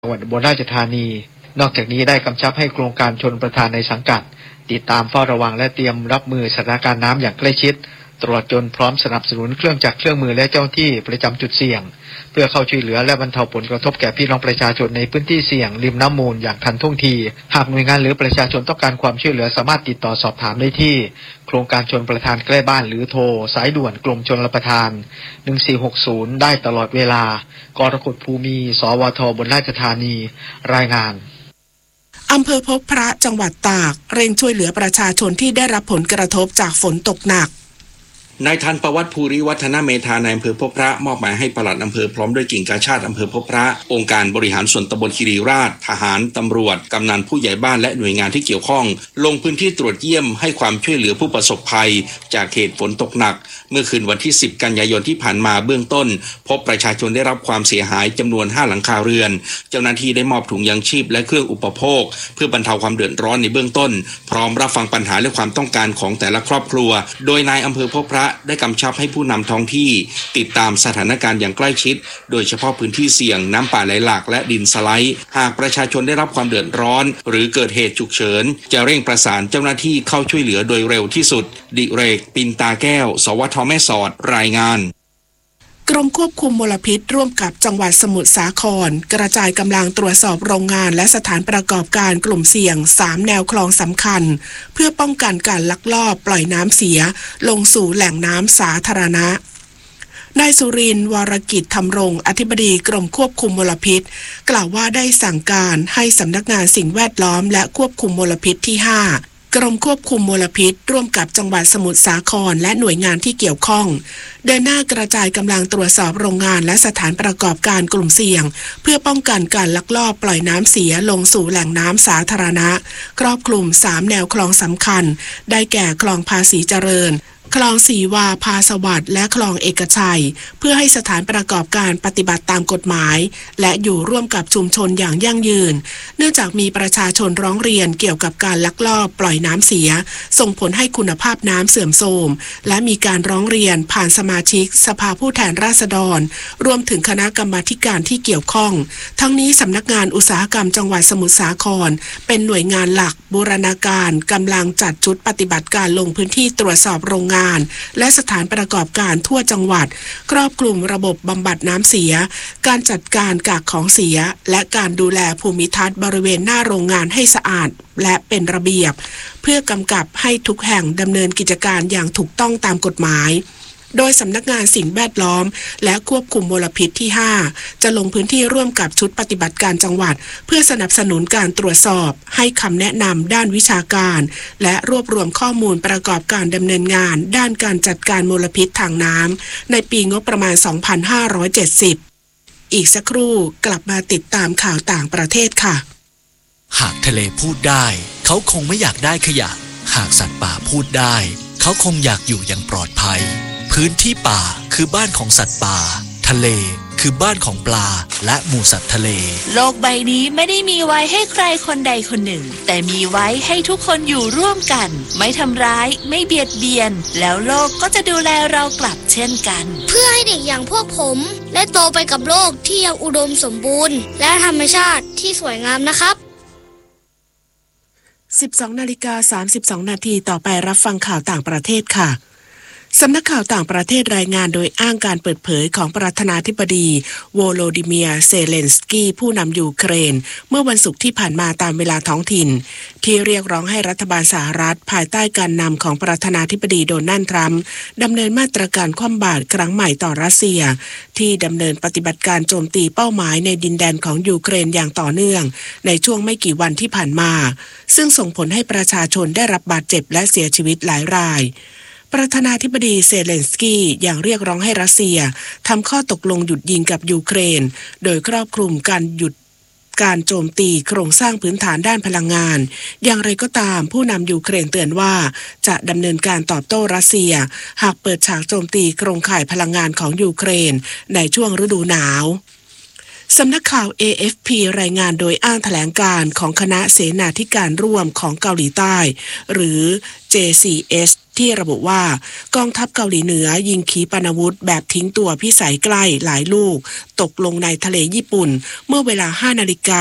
จังหวัดอุบลราชธานีนอกจากนี้ได้กำชับให้โครงการชลประทานในสังกัดติดตามเฝ้าระวังและเตรียมรับมือสถานการณ์น้ำอย่างใกล้ชิดตรวจจนพร้อมสนับสนุนเครื่องจักรเครื่องมือและเจ้าหน้าที่ประจำจุดเสี่ยงเพื่อเข้าช่วยเหลือและบรรเทาผลกระทบแก่พี่น้องประชาชนในพื้นที่เสี่ยงริมน้ำมูลอย่างทันท่วงทีหากหน่วยงานหรือประชาชนต้องการความช่วยเหลือสามารถติดต่อสอบถามได้ที่โครงการชลประทานใกล้บ้านหรือโทรสายด่วนกรมชลประทาน1460ได้ตลอดเวลากรกฎภูมิสวทอุบลราชธานีรายงานอำเภอพบพระจังหวัดตากเร่งช่วยเหลือประชาชนที่ได้รับผลกระทบจากฝนตกหนักนายทันประวัติภูริวัฒนเมธานายอำเภอพบพระมอบหมายให้ปลัดอำเภอพร้อมด้วยกิ่งกาชาดอำเภอพบพระองค์การบริหารส่วนตำบลคีรีราชทหารตำรวจกำนันผู้ใหญ่บ้านและหน่วยงานที่เกี่ยวข้องลงพื้นที่ตรวจเยี่ยมให้ความช่วยเหลือผู้ประสบภัยจากเหตุฝนตกหนักเมื่อคืนวันที่10กันยายนที่ผ่านมาเบื้องต้นพบประชาชนได้รับความเสียหายจำนวน5หลังคาเรือนเจ้าหน้าที่ได้มอบถุงยางชีพและเครื่องอุปโภคเพื่อบรรเทาความเดือดร้อนในเบื้องต้นพร้อมรับฟังปัญหาและความต้องการของแต่ละครอบครัวโดยนายอำเภอพบพระได้กำชับให้ผู้นำท้องที่ติดตามสถานการณ์อย่างใกล้ชิดโดยเฉพาะพื้นที่เสี่ยงน้ำป่าไหลหลากและดินสไลด์หากประชาชนได้รับความเดือดร้อนหรือเกิดเหตุฉุกเฉินจะเร่งประสานเจ้าหน้าที่เข้าช่วยเหลือโดยเร็วที่สุดดิเรกปินตาแก้วสวทแม่สอดรายงานกรมควบคุมมลพิษร่วมกับจังหวัดสมุทรสาครกระจายกำลังตรวจสอบโรงงานและสถานประกอบการกลุ่มเสี่ยง3แนวคลองสำคัญเพื่อป้องกันการลักลอบปล่อยน้ำเสียลงสู่แหล่งน้ำสาธารณะนายสุรินทร์วรกิจธรรมรงค์อธิบดีกรมควบคุมมลพิษกล่าวว่าได้สั่งการให้สำนักงานสิ่งแวดล้อมและควบคุมมลพิษที่5กรมควบคุมมลพิษร่วมกับจังหวัดสมุทรสาครและหน่วยงานที่เกี่ยวข้องเดินหน้ากระจายกำลังตรวจสอบโรงงานและสถานประกอบการกลุ่มเสี่ยงเพื่อป้องกันการลักลอบปล่อยน้ำเสียลงสู่แหล่งน้ำสาธารณะครอบคลุม3แนวคลองสำคัญได้แก่คลองภาษีเจริญคลองสีวาพาสวัสดิ์และคลองเอกชัยเพื่อให้สถานประกอบการปฏิบัติตามกฎหมายและอยู่ร่วมกับชุมชนอย่างยั่งยืนเนื่องจากมีประชาชนร้องเรียนเกี่ยวกับการลักลอบปล่อยน้ำเสียส่งผลให้คุณภาพน้ำเสื่อมโทรมและมีการร้องเรียนผ่านสมาชิกสภาผู้แทนราษฎรรวมถึงคณะกรรมาการที่เกี่ยวข้องทั้งนี้สำนักงานอุตสาหกรรมจังหวัดสมุทรสาครเป็นหน่วยงานหลักบูรณาการกำลังจัดชุดปฏิบัติการลงพื้นที่ตรวจสอบโรงงานและสถานประกอบการทั่วจังหวัดครอบคลุมระบบบำบัดน้ำเสียการจัดการกากของเสียและการดูแลภูมิทัศน์บริเวณหน้าโรงงานให้สะอาดและเป็นระเบียบเพื่อกำกับให้ทุกแห่งดำเนินกิจการอย่างถูกต้องตามกฎหมายโดยสำนักงานสิ่งแวดล้อมและควบคุมมลพิษที่5จะลงพื้นที่ร่วมกับชุดปฏิบัติการจังหวัดเพื่อสนับสนุนการตรวจสอบให้คำแนะนำด้านวิชาการและรวบรวมข้อมูลประกอบการดำเนินงานด้านการจัดการมลพิษทางน้ำในปีงบประมาณ 2570 อีกสักครู่กลับมาติดตามข่าวต่างประเทศค่ะหากทะเลพูดได้เขาคงไม่อยากได้ขยะหากสัตว์ป่าพูดได้เขาคงอยากอยู่อย่างปลอดภัยพื้นที่ป่าคือบ้านของสัตว์ป่าทะเลคือบ้านของปลาและหมู่สัตว์ทะเลโลกใบนี้ไม่ได้มีไว้ให้ใครคนใดคนหนึ่งแต่มีไว้ให้ทุกคนอยู่ร่วมกันไม่ทำร้ายไม่เบียดเบียนแล้วโลกก็จะดูแลเรากลับเช่นกันเพื่อให้เด็กอย่างพวกผมได้โตไปกับโลกที่ยังอุดมสมบูรณ์และธรรมชาติที่สวยงามนะครับ 12:32 นาทีต่อไปรับฟังข่าวต่างประเทศค่ะสำนักข่าวต่างประเทศรายงานโดยอ้างการเปิดเผยของประธานาธิบดีโวโลดิเมียร์เซเลนสกี้ผู้นำยูเครนเมื่อวันศุกร์ที่ผ่านมาตามเวลาท้องถิ่นที่เรียกร้องให้รัฐบาลสหรัฐภายใต้การนำของประธานาธิบดีโดนัลด์ทรัมป์ดำเนินมาตรการคว่ำบาตรครั้งใหม่ต่อรัสเซียที่ดำเนินปฏิบัติการโจมตีเป้าหมายในดินแดนของยูเครนอย่างต่อเนื่องในช่วงไม่กี่วันที่ผ่านมาซึ่งส่งผลให้ประชาชนได้รับบาดเจ็บและเสียชีวิตหลายรายประธานาธิบดีเซเลนสกี้ยังเรียกร้องให้รัสเซียทำข้อตกลงหยุดยิงกับยูเครนโดยครอบคลุมการหยุดการโจมตีโครงสร้างพื้นฐานด้านพลังงานอย่างไรก็ตามผู้นำยูเครนเตือนว่าจะดำเนินการตอบโต้รัสเซียหากเปิดฉากโจมตีโครงข่ายพลังงานของยูเครนในช่วงฤดูหนาวสำนักข่าว AFP รายงานโดยอ้างแถลงการณ์ของคณะเสนาธิการร่วมของเกาหลีใต้หรือ JCS ที่ระบุว่ากองทัพเกาหลีเหนือยิงขีปนาวุธแบบทิ้งตัวพิสัยใกล้หลายลูกตกลงในทะเลญี่ปุ่นเมื่อเวลา 5 นาฬิกา